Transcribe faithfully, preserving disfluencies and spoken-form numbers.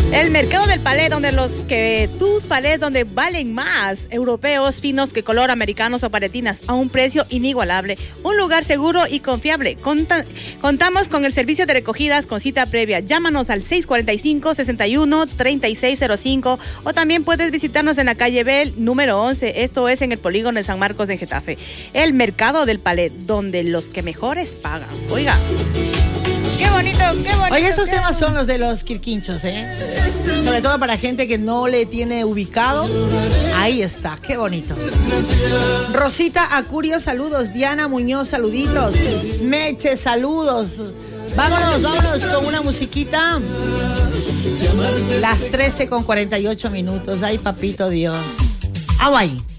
El mercado del palet, donde los que tus palets donde valen más, europeos, finos que color, americanos o paletinas, a un precio inigualable. Un lugar seguro y confiable. Conta, contamos con el servicio de recogidas con cita previa. Llámanos al seis cuatro cinco, seis uno, tres seis cero cinco o también puedes visitarnos en la calle Bell, número once. Esto es en el polígono de San Marcos de Getafe. El mercado del palet, donde los que mejores pagan. Oiga. Qué bonito, qué bonito. Oye, esos temas son los de los quirquinchos, ¿eh? Sobre todo para gente que no le tiene ubicado. Ahí está, qué bonito. Rosita Acurio, saludos. Diana Muñoz, saluditos. Meche, saludos. Vámonos, vámonos con una musiquita. Las trece con cuarenta y ocho minutos. Ay, papito Dios. Agua ahí.